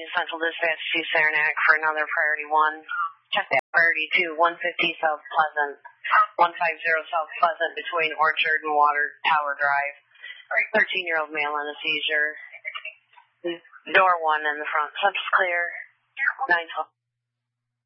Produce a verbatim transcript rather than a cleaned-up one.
Central Dispatch to Saranac for another priority one. Check that priority two, one fifty South Pleasant, one fifty South Pleasant between Orchard and Water Tower Drive. thirteen-year-old male in a seizure. Door one in the front. Touch clear. nine twelve.